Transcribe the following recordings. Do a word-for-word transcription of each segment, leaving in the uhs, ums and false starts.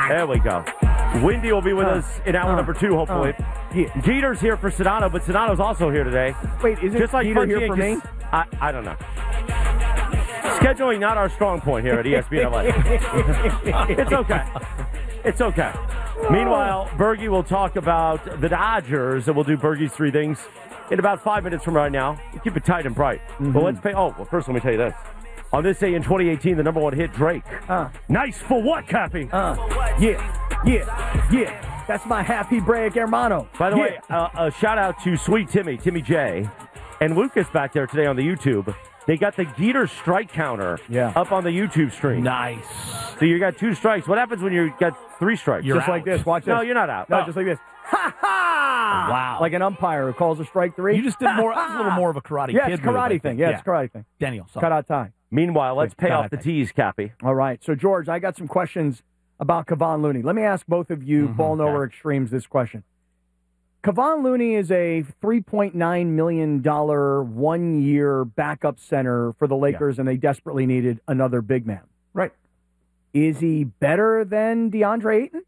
There we go. Windy will be with uh, us in hour uh, number two, hopefully. Uh, yeah. Jeter's here for Sedano, but Sedano's also here today. Wait, is it just like Jeter here for me? I, I don't know. Scheduling not our strong point here at E S P N L A. It's okay. It's okay. Meanwhile, Bergie will talk about the Dodgers, and we'll do Bergie's three things in about five minutes from right now. We'll keep it tight and bright. Mm-hmm. But let's pay. Oh, well, first let me tell you this. On this day in twenty eighteen, the number one hit, Drake. Uh, nice for what, Cappy? Uh, yeah, yeah, yeah. That's my happy break, hermano. By the yeah. way, uh, a shout out to Sweet Timmy, Timmy J, and Lucas back there today on the YouTube. They got the Geeter strike counter yeah. up on the YouTube stream. Nice. So you got two strikes. What happens when you got three strikes? You're just out. Like this. Watch this. No, you're not out. No, no. just like this. Ha ha! Wow. Like an umpire who calls a strike three. You just did more. a little more of a karate. Yeah, kid it's a karate move, thing. Yeah, yeah, it's a karate thing. Daniel, sorry. Cut out time. Meanwhile, let's pay Cut off the tease, Cappy. All right. So, George, I got some questions about Kevon Looney. Let me ask both of you, mm-hmm, ball knower okay. extremes, this question. Kevon Looney is a three point nine million dollars one-year backup center for the Lakers, yeah. and they desperately needed another big man. Right. Is he better than DeAndre Ayton?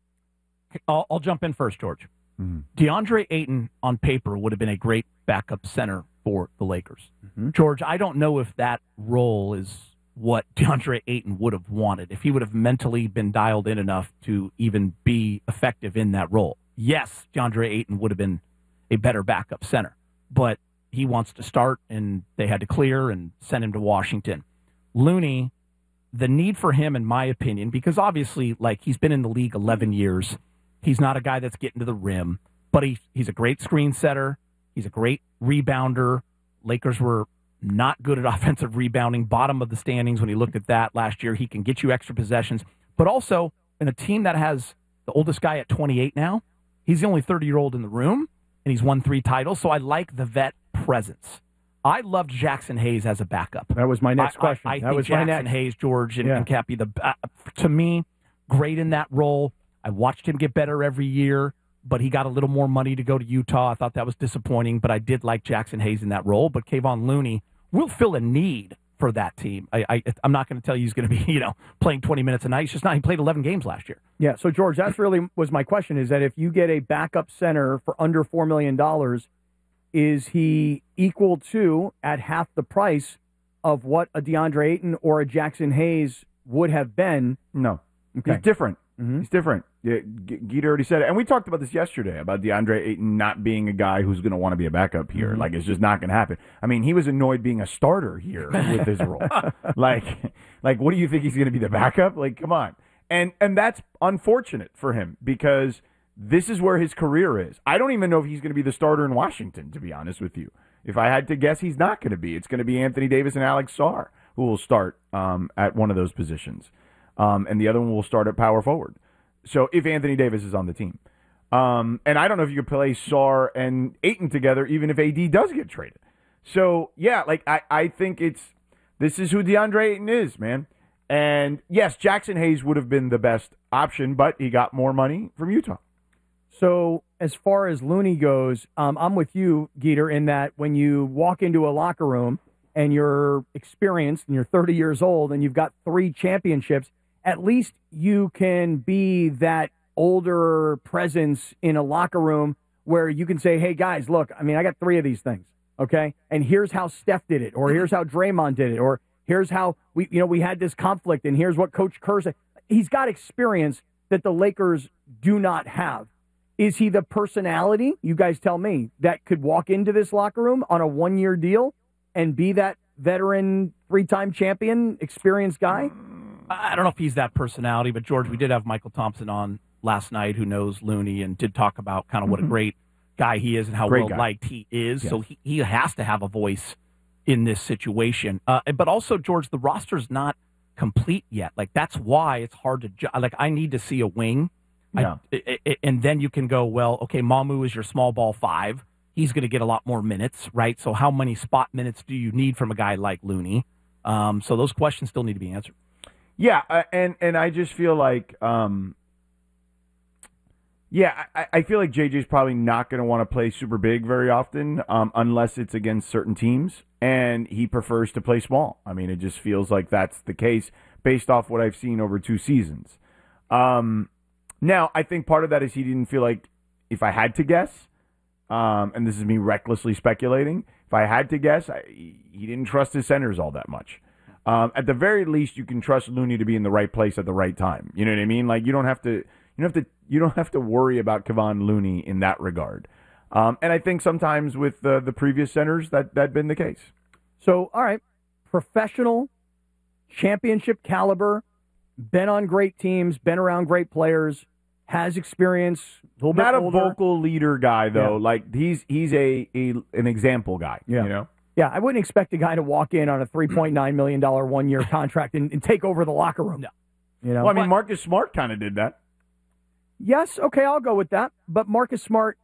I'll, I'll jump in first, George. Mm-hmm. DeAndre Ayton on paper would have been a great backup center for the Lakers. Mm-hmm. George, I don't know if that role is what DeAndre Ayton would have wanted, if he would have mentally been dialed in enough to even be effective in that role. Yes, DeAndre Ayton would have been a better backup center, but he wants to start, and they had to clear and send him to Washington. Looney, the need for him, in my opinion, because obviously, like, he's been in the league eleven years. He's not a guy that's getting to the rim, but he, he's a great screen setter. He's a great rebounder. Lakers were not good at offensive rebounding, bottom of the standings when he looked at that last year. He can get you extra possessions, but also in a team that has the oldest guy at twenty-eight now, he's the only thirty-year-old in the room, and he's won three titles, so I like the vet presence. I loved Jackson Hayes as a backup. That was my next I, question. I, I that think was Jackson my next. Hayes, George, and, yeah. and Cappy, the, uh, to me, great in that role. I watched him get better every year, but he got a little more money to go to Utah. I thought that was disappointing, but I did like Jackson Hayes in that role. But Kevon Looney will fill a need for that team. I, I, I'm not going to tell you he's going to be, you know, playing twenty minutes a night. He's just not. He played eleven games last year. Yeah, so, George, that's really was my question, is that if you get a backup center for under four million dollars, is he equal to, at half the price of what a DeAndre Ayton or a Jackson Hayes would have been? No. Okay. He's different. Mm-hmm. He's different. Yeah, G- Geeta already said it. And we talked about this yesterday, about DeAndre Ayton not being a guy who's going to want to be a backup here. Mm-hmm. Like, it's just not going to happen. I mean, he was annoyed being a starter here with his role. like, like, what do you think he's going to be, the backup? Like, come on. And and that's unfortunate for him, because this is where his career is. I don't even know if he's going to be the starter in Washington, to be honest with you. If I had to guess, he's not going to be. It's going to be Anthony Davis and Alex Sarr who will start um, at one of those positions. Um, and the other one will start at power forward. So if Anthony Davis is on the team. Um, and I don't know if you could play Sarr and Ayton together, even if A D does get traded. So, yeah, like, I, I think it's, this is who DeAndre Ayton is, man. And, yes, Jackson Hayes would have been the best option, but he got more money from Utah. So, as far as Looney goes, um, I'm with you, Geeter, in that when you walk into a locker room and you're experienced and you're thirty years old and you've got three championships, at least you can be that older presence in a locker room where you can say, hey, guys, look, I mean, I got three of these things, okay? And here's how Steph did it, or here's how Draymond did it, or here's how we, you know, we had this conflict, and here's what Coach Kerr said. He's got experience that the Lakers do not have. Is he the personality, you guys tell me, that could walk into this locker room on a one-year deal and be that veteran, three-time champion, experienced guy? I don't know if he's that personality, but, George, we did have Michael Thompson on last night, who knows Looney, and did talk about kind of what mm-hmm. a great guy he is and how well-liked he is. Yes. So he, he has to have a voice in this situation. Uh, but also, George, the roster's not complete yet. Like, that's why it's hard to ju- – like, I need to see a wing. Yeah. I, I, and then you can go, well, okay, Mamu is your small ball five. He's going to get a lot more minutes, right? So how many spot minutes do you need from a guy like Looney? Um, so those questions still need to be answered. Yeah, uh, and, and I just feel like um, – yeah, I, I feel like J J's probably not going to want to play super big very often um, unless it's against certain teams, and he prefers to play small. I mean, it just feels like that's the case based off what I've seen over two seasons. Um, Now, I think part of that is he didn't feel like, if I had to guess, um, and this is me recklessly speculating, if I had to guess, I, he didn't trust his centers all that much. Um, at the very least, you can trust Looney to be in the right place at the right time. You know what I mean? Like you don't have to, you don't have to, you don't have to worry about Kevon Looney in that regard. Um, and I think sometimes with the the previous centers that that been the case. So, all right, professional, championship caliber, been on great teams, been around great players, has experience. A little Not bit a older. vocal leader guy though. Yeah. Like he's he's a, a an example guy. Yeah. You know. Yeah, I wouldn't expect a guy to walk in on a three point nine million dollars one-year contract and, and take over the locker room. No. You know? Well, I mean, Marcus Smart kind of did that. Yes, okay, I'll go with that. But Marcus Smart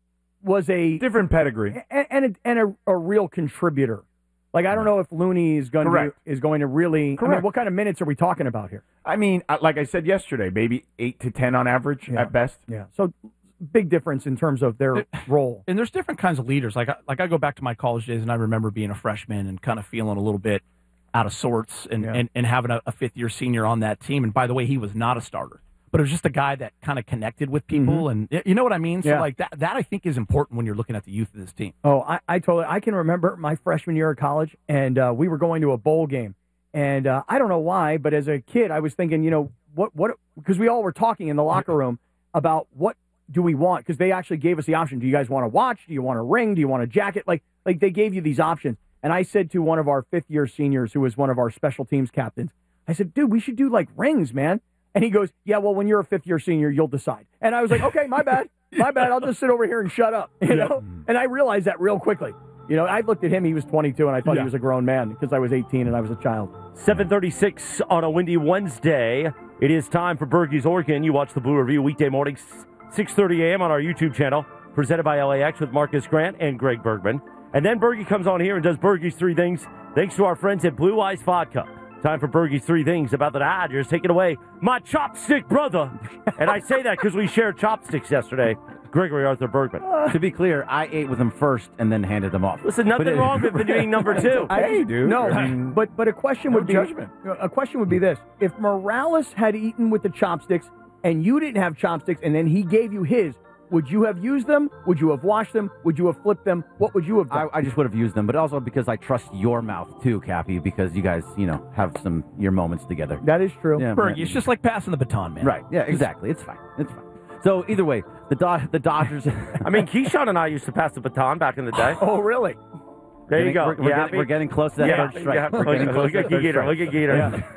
was a Different pedigree. and and a, and a, a real contributor. Like I don't know if Looney is going to Correct. is going to really. I mean, Correct. what kind of minutes are we talking about here? I mean, I- like I said yesterday, maybe eight to ten on average Yeah. at best. Yeah. So big difference in terms of their role. And there's different kinds of leaders. Like, I- like I go back to my college days, and I remember being a freshman and kind of feeling a little bit out of sorts, and, Yeah. and, and having a, a fifth year senior on that team. And by the way, he was not a starter, but it was just a guy that kind of connected with people, and y- you know what I mean. So Yeah. like that, that I think is important when you're looking at the youth of this team. Oh, I, I totally. I can remember my freshman year of college, and uh, we were going to a bowl game, and uh, I don't know why, but as a kid, I was thinking, you know, what, what, because we all were talking in the locker room about what do we want, because they actually gave us the option. Do you guys want to watch? Do you want a ring? Do you want a jacket? Like, like they gave you these options, and I said to one of our fifth year seniors, who was one of our special teams captains, I said, dude, we should do like rings, man. And he goes, yeah, well, when you're a fifth year senior, you'll decide. And I was like, okay, my bad. My bad. I'll just sit over here and shut up. You know? And I realized that real quickly. You know, I looked at him. He was twenty-two, and I thought Yeah. he was a grown man because I was eighteen and I was a child. seven thirty-six on a windy Wednesday. It is time for Bergey's Oregon. You watch the Blue Review weekday mornings, six thirty a.m. on our YouTube channel, presented by L A X with Marcus Grant and Greg Bergman. And then Bergey comes on here and does Bergey's Three Things, thanks to our friends at Blue Ice Vodka. Time for Bergey's Three Things about the Dodgers taking away my chopstick brother. And I say that because we shared chopsticks yesterday. Gregory Arthur Bergman. To be clear, I ate with him first and then handed them off. Listen, nothing But it- wrong with being number two. Hey, dude. No, I mean, but but a question no would be judgment. a question would be this: if Morales had eaten with the chopsticks and you didn't have chopsticks, and then he gave you his, would you have used them? Would you have washed them? Would you have flipped them? What would you have I, done? I just would have used them, but also because I trust your mouth too, Cappy, because you guys, you know, have some your moments together. that is true. Yeah, Bergie, yeah. it's just like passing the baton, man. Right? Yeah, exactly. It's fine. It's fine. So either way, the Do- the Dodgers. I mean, Keyshawn and I used to pass the baton back in the day. Oh, really? There you go. We're, we're, You getting, happy? we're getting close to that Yeah, third strike. yeah. We're Look, getting close look to at that third Gator. strike. Look at Gator.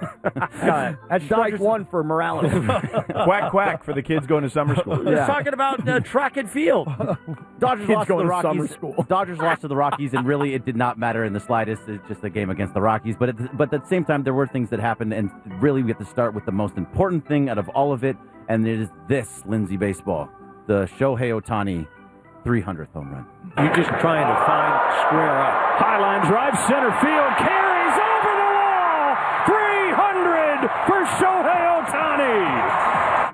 Yeah. That's strike one for Morales. quack, quack for the kids going to summer school. Let's Yeah. talking about uh, track and field. Dodgers Kids lost to going the to summer Rockies. school. Dodgers lost to the Rockies, and really, it did not matter in the slightest. It's just a game against the Rockies. But at the, but at the same time, there were things that happened, and really, we have to start with the most important thing out of all of it, and it is this: Lindsay baseball, the Shohei Ohtani three hundredth home run. You're just trying to find square up. Highline drive, center field, carries over the wall. three hundred for Shohei Ohtani.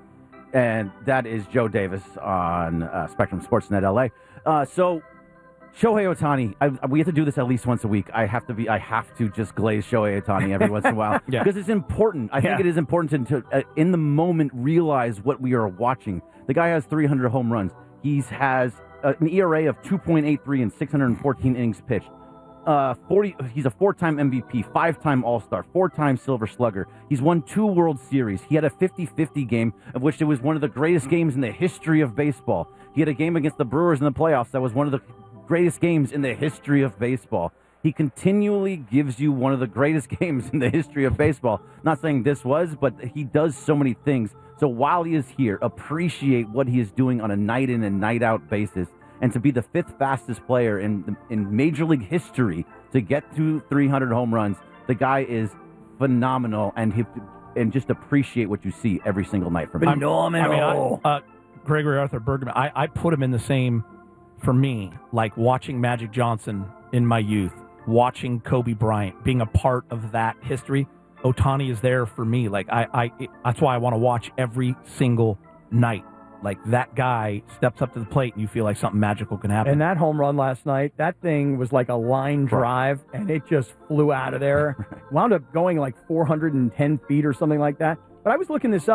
And that is Joe Davis on uh, Spectrum Sportsnet L A. Uh, so Shohei Ohtani, I, we have to do this at least once a week. I have to be, I have to just glaze Shohei Ohtani every once in a while Yeah. because it's important. I think Yeah. it is important to, uh, in the moment, realize what we are watching. The guy has three hundred home runs. He has uh, an E R A of two point eight three and six hundred fourteen innings pitched. Uh, forty. He's a four-time M V P, five-time All-Star, four-time Silver Slugger. He's won two World Series. He had a fifty-fifty game, of which it was one of the greatest games in the history of baseball. He had a game against the Brewers in the playoffs that was one of the greatest games in the history of baseball. He continually gives you one of the greatest games in the history of baseball. Not saying this was, but he does so many things. So while he is here, appreciate what he is doing on a night-in and night-out basis. And to be the fifth fastest player in in Major League history to get to three hundred home runs, the guy is phenomenal, and he, and just appreciate what you see every single night from him. I mean, I, uh, Gregory Arthur Bergman, I, I put him in the same, for me, like watching Magic Johnson in my youth, watching Kobe Bryant, being a part of that history. Ohtani is there for me. Like I, I it, that's why I want to watch every single night. Like that guy steps up to the plate and you feel like something magical can happen. And that home run last night, that thing was like a line drive, and it just flew out of there. Wound up going like four hundred ten feet or something like that. But I was looking this up.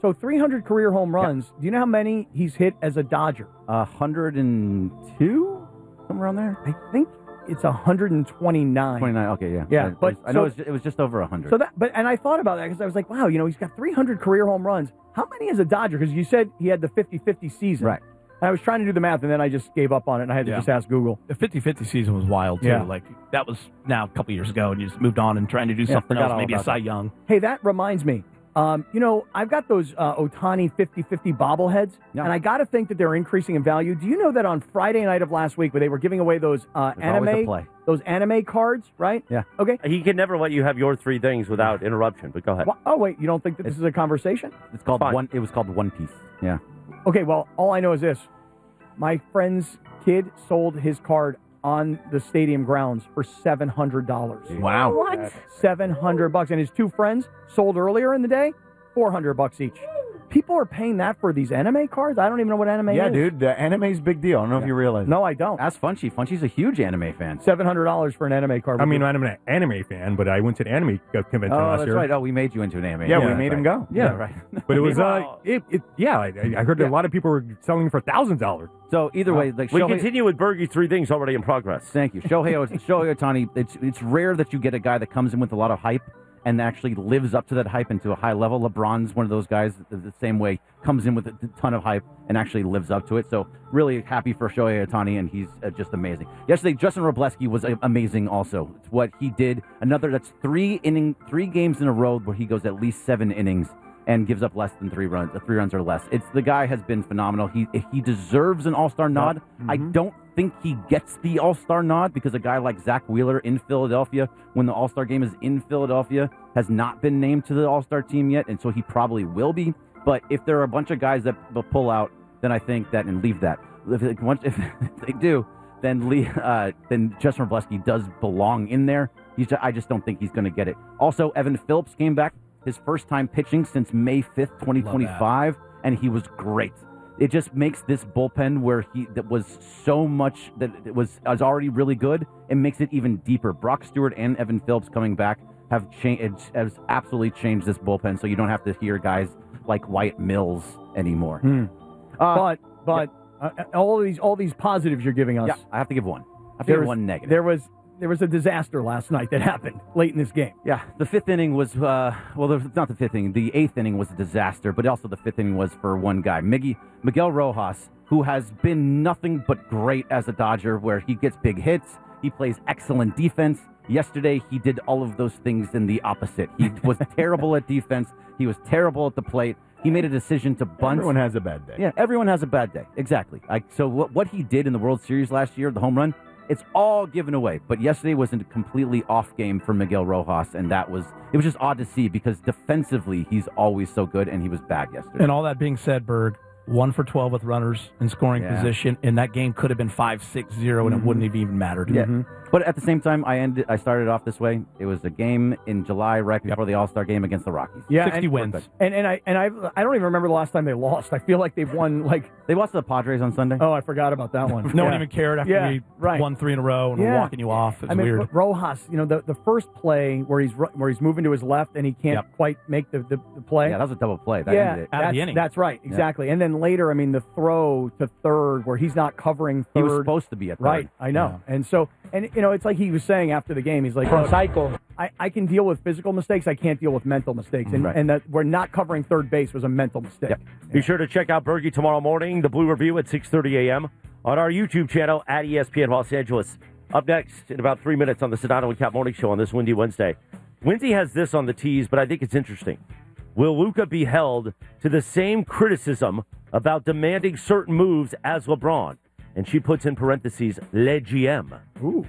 so three hundred career home runs. Do you know how many he's hit as a Dodger? A hundred and two, somewhere around there. I think it's one hundred twenty-nine. Twenty-nine. Okay, yeah, Yeah, I, but I know so- it was, ju- it was just over a hundred. So that, but and I thought about that because I was like, wow, you know, he's got three hundred career home runs. How many as a Dodger? Because you said he had the fifty-fifty season. Right. And I was trying to do the math, and then I just gave up on it, and I had to Yeah. just ask Google. The fifty-fifty season was wild, too. Yeah. Like, that was now a couple years ago, and you just moved on and trying to do Yeah, something forgot else, all maybe a about Cy that. Young. Hey, that reminds me. Um, you know, I've got those uh, Otani fifty-fifty bobbleheads, Yeah. and I got to think that they're increasing in value. Do you know that on Friday night of last week, where they were giving away those uh, There's always a anime, play. those anime cards, right? Yeah. Okay. He can never let you have your three things without interruption, but go ahead. Wha- Oh wait, you don't think that this is a conversation? It's called Fine. one. It was called One Piece. Yeah. Okay, well, all I know is this. My friend's kid sold his card on the stadium grounds for seven hundred dollars. Wow. What? seven hundred bucks. And his two friends sold earlier in the day, four hundred bucks each. People are paying that for these anime cards? I don't even know what anime Yeah, is. dude, the anime's a big deal. I don't know if you realize. No, I don't. Ask Funchy. Funchy's a huge anime fan. seven hundred dollars for an anime card. I mean, I'm an anime fan, but I went to the anime co- convention Oh, last that's year. right. Oh, we made you into an anime. Yeah, we Yeah, made him right. go. Yeah, right. But it was, uh, Meanwhile- it, it, yeah, I, I heard that a lot of people were selling for thousands of dollars. So either way, like We Shohei- continue with Bergie's three things already in progress. Thank you, Shohei, O- Shohei Ohtani. It's it's rare that you get a guy that comes in with a lot of hype and actually lives up to that hype and to a high level. LeBron's one of those guys the, the same way, comes in with a ton of hype and actually lives up to it. So really happy for Shohei Ohtani, and he's uh, just amazing. Yesterday, Justin Robleski was uh, amazing also. It's what he did. Another, that's three inning, three games in a row where he goes at least seven innings and gives up less than three runs, uh, three runs or less. It's the guy has been phenomenal. He he deserves an All-Star nod. I don't think he gets the All-Star nod because a guy like Zach Wheeler in Philadelphia, when the All-Star game is in Philadelphia, has not been named to the All-Star team yet, and so he probably will be. But if there are a bunch of guys that will pull out, then I think that, and leave that. If, it- once- if they do, then Lee, uh, then Justin Robleski does belong in there. He's just, I just don't think he's going to get it. Also, Evan Phillips came back, his first time pitching since May fifth, twenty twenty-five, and he was great. It just makes this bullpen where he that was so much that it was was already really good. It makes it even deeper. Brock Stewart and Evan Phillips coming back have changed has absolutely changed this bullpen. So you don't have to hear guys like Wyatt Mills anymore. Hmm. Uh, But but uh, all these all these positives you're giving us. yeah, I have to give one. I have to there give was, one negative. There was there was a disaster last night that happened late in this game. Yeah, the fifth inning was, uh, well, the, not the fifth inning. The eighth inning was a disaster, but also the fifth inning was for one guy, Miggy, Miguel Rojas, who has been nothing but great as a Dodger, where he gets big hits, he plays excellent defense. Yesterday, he did all of those things in the opposite. He was terrible at defense. He was terrible at the plate. He made a decision to bunt. Everyone has a bad day. Yeah, everyone has a bad day. Exactly. Like, so what, what he did in the World Series last year, the home run, it's all given away. But yesterday was a completely off game for Miguel Rojas, and that was, it was just odd to see because defensively, he's always so good, and he was bad yesterday. And all that being said, Berg, one for twelve with runners in scoring Yeah. position, and that game could have been five six zero, and it wouldn't have even mattered. Yeah. But at the same time, I ended. I started off this way. It was a game in July, right before the All Star game against the Rockies. Yeah, sixty and, wins. And and I and I I don't even remember the last time they lost. I feel like they've won like They lost to the Padres on Sunday. oh I forgot about that one. No yeah. one even cared after Yeah, we right. won three in a row and Yeah. we're walking you off. It's I mean, weird. Ro- Rojas, you know, the, the first play where he's ru- where he's moving to his left and he can't Yep. quite make the, the, the play. Yeah, that was a double play. That yeah, ended it. Out of that's, the inning. that's right, exactly. And then later, I mean, the throw to third where he's not covering third. He was supposed to be at third. Right, I know. And so, and you know, it's like he was saying after the game, he's like, "Look, I, I can deal with physical mistakes. I can't deal with mental mistakes. And, Right. and that we're not covering third base was a mental mistake. Yep. Be sure to check out Bergie tomorrow morning, the Blue Review at six thirty a.m. on our YouTube channel at E S P N Los Angeles. Up next in about three minutes on the Sedano and Cap Morning Show on this windy Wednesday. Windy has this on the tees, but I think it's interesting. Will Luka be held to the same criticism about demanding certain moves as LeBron? And she puts in parentheses, Le G M. Ooh.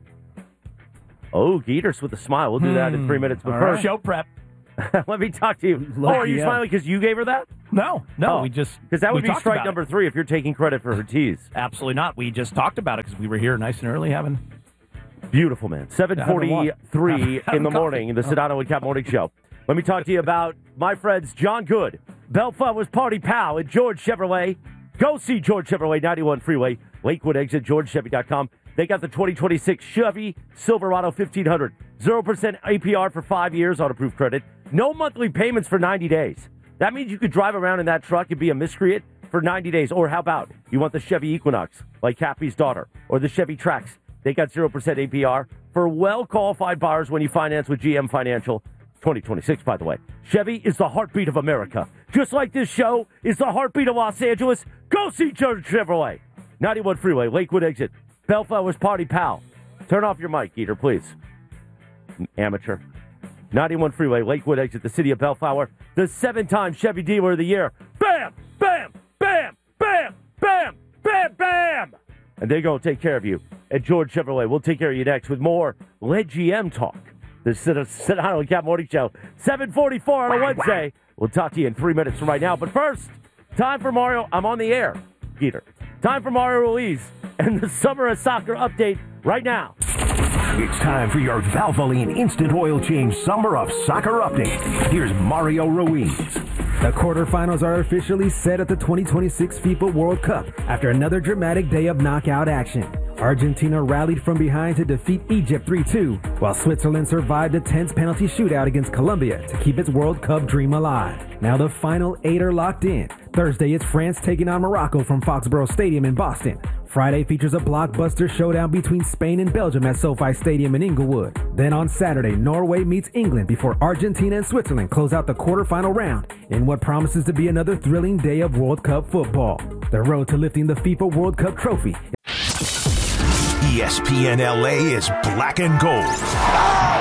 Oh, Geeters with a smile. We'll do that in three minutes. But All first, right. Show prep. let me talk to you. Le Oh, are you G M. smiling because you gave her that? No, no, Oh, we just Because that we would be talked strike about it. number three if you're taking credit for her tees. Absolutely not. We just talked about it because we were here nice and early having. Beautiful, man. seven forty-three Having in the coffee. morning, the Sedano and Cap Morning Show. Let me talk to you about my friends John Good, Bellflower's Party Pal at George Chevrolet. Go see George Chevrolet, ninety-one Freeway, Lakewood exit, george chevy dot com. They got the twenty twenty-six Chevy Silverado fifteen hundred. zero percent A P R for five years on approved credit. No monthly payments for ninety days. That means you could drive around in that truck and be a miscreant for ninety days. Or how about you want the Chevy Equinox, like Cappy's daughter, or the Chevy Trax? They got zero percent A P R for well-qualified buyers when you finance with G M Financial. twenty twenty-six, by the way. Chevy is the heartbeat of America. Just like this show is the heartbeat of Los Angeles. Go see George Chevrolet. ninety-one Freeway, Lakewood exit. Bellflower's Party Pal. Turn off your mic, Eater, please. Amateur. ninety-one Freeway, Lakewood exit, the city of Bellflower. The seven-time Chevy Dealer of the Year. Bam! Bam! Bam! Bam! Bam! Bam! Bam! And they're going to take care of you at George Chevrolet. We'll take care of you next with more Let G M talk. The Sedano and Cap Morning Show, seven forty-four on a Wednesday. We'll talk to you in three minutes from right now. But first, time for Mario. I'm on the air, Peter. Time for Mario Ruiz and the Summer of Soccer update right now. It's time for your Valvoline Instant Oil Change Summer of Soccer update. Here's Mario Ruiz. The quarterfinals are officially set at the twenty twenty-six FIFA World Cup after another dramatic day of knockout action. Argentina rallied from behind to defeat Egypt three two, while Switzerland survived a tense penalty shootout against Colombia to keep its World Cup dream alive. Now the final eight are locked in. Thursday, it's France taking on Morocco from Foxborough Stadium in Boston. Friday features a blockbuster showdown between Spain and Belgium at SoFi Stadium in Inglewood. Then on Saturday, Norway meets England before Argentina and Switzerland close out the quarterfinal round in what promises to be another thrilling day of World Cup football. The road to lifting the FIFA World Cup trophy. E S P N L A is black and gold.